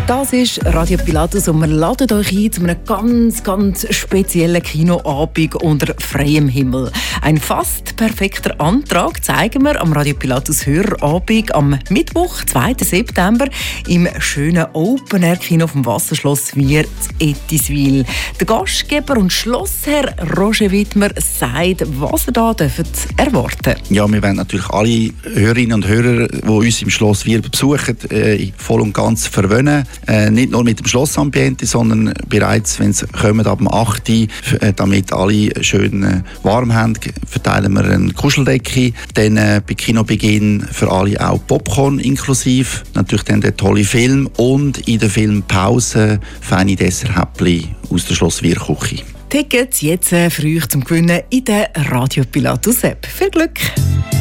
Das ist Radio Pilatus und wir laden euch ein zu einem ganz, ganz speziellen Kinoabend unter freiem Himmel. Ein fast perfekter Antrag zeigen wir am Radio Pilatus Hörerabend am Mittwoch, 2. September, im schönen Open-Air-Kino vom Wasserschloss Wir in Ettiswil. Der Gastgeber und Schlossherr Roger Widmer sagt, was ihr da erwarten dürft. Ja, wir wollen natürlich alle Hörerinnen und Hörer, die uns im Schloss Wir besuchen, voll und ganz verwöhnen. Nicht nur mit dem Schlossambiente, sondern bereits, wenn sie kommen, ab dem 8. damit alle schön warm haben, verteilen wir eine Kuscheldecke. Dann bei Kinobeginn für alle auch Popcorn inklusive. Natürlich dann der tolle Film und in der Filmpause feine Desserthäppchen aus der Schloss Wir Küche. Tickets jetzt für euch zum Gewinnen in der Radio Pilatus App. Viel Glück!